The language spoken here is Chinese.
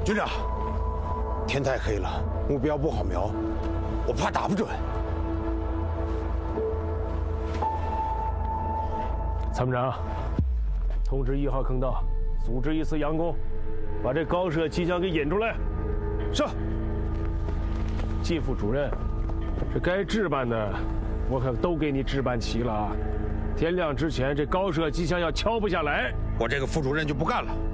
军长，天太黑了，目标不好瞄，我怕打不准。 参谋长，通知1号坑道，组织一次佯攻，把这高射机枪给引出来。是。季副主任，这该置办的，我可都给你置办齐了啊！天亮之前，这高射机枪要敲不下来， 我这个副主任就不干了。